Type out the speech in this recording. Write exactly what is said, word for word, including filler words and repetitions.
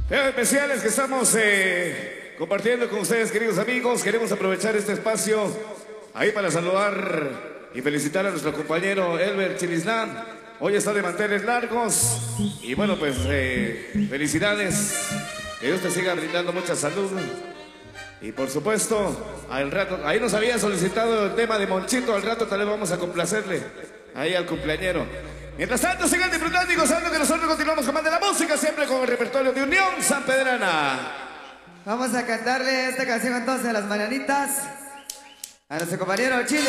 Temas especiales que estamos eh, compartiendo con ustedes, queridos amigos. Queremos aprovechar este espacio ahí para saludar y felicitar a nuestro compañero Elber Chilislán. Hoy está de manteles largos y bueno, pues eh, felicidades. Que Dios te siga brindando mucha salud. Y por supuesto, al rato, ahí nos había solicitado el tema de Monchito, al rato tal vez vamos a complacerle ahí al cumpleañero. Mientras tanto, sigan disfrutando y gozando que nosotros continuamos con más de la música, siempre con el repertorio de Unión Sanpedrana. Vamos a cantarle esta canción entonces a las mañanitas a nuestro compañero Chile.